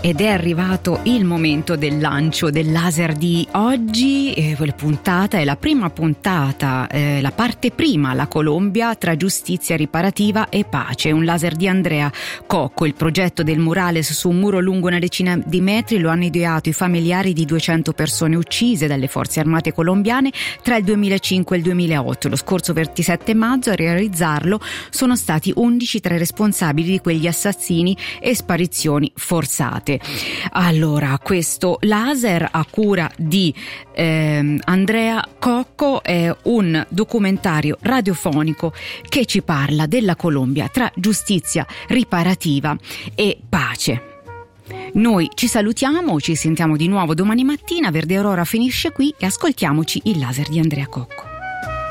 Ed è arrivato il momento del lancio del laser di oggi. La puntata è la prima puntata, la parte prima, la Colombia tra giustizia riparativa e pace. Un laser di Andrea Cocco. Il progetto del murales su un muro lungo una decina di metri lo hanno ideato i familiari di 200 persone uccise dalle forze armate colombiane tra il 2005 e il 2008. Lo scorso 27 maggio a realizzarlo sono stati 11 tra i responsabili di quegli assassini e sparizioni forzate. Allora, questo laser a cura di Andrea Cocco è un documentario radiofonico che ci parla della Colombia tra giustizia riparativa e pace. Noi ci salutiamo, ci sentiamo di nuovo domani mattina. Verde Aurora finisce qui e ascoltiamoci il laser di Andrea Cocco.